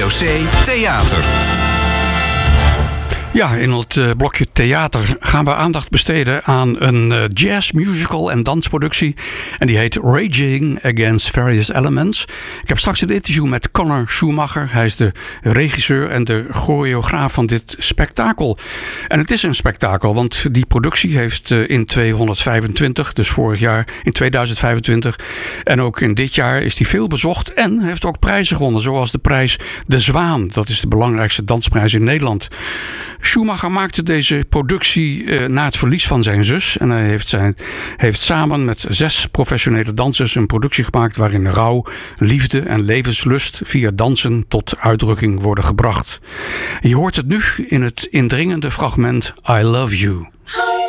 VOC Theater. Ja, in het blokje theater gaan we aandacht besteden aan een jazz, musical en dansproductie. En die heet Raging Against Various Elements. Ik heb straks een interview met Conor Schumacher. Hij is de regisseur en de choreograaf van dit spektakel. En het is een spektakel, want die productie heeft in 225, dus vorig jaar in 2025. En ook in dit jaar is die veel bezocht en heeft ook prijzen gewonnen. Zoals de prijs De Zwaan. Dat is de belangrijkste dansprijs in Nederland. Schumacher maakte deze productie na het verlies van zijn zus. En hij heeft samen met 6 professionele dansers een productie gemaakt waarin rouw, liefde en levenslust via dansen tot uitdrukking worden gebracht. Je hoort het nu in het indringende fragment I Love You.